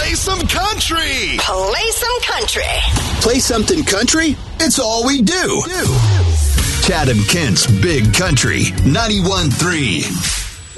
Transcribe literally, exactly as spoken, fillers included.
Play some country. Play some country. Play something country? It's all we do. Chad and Kent's Big Country ninety-one point three.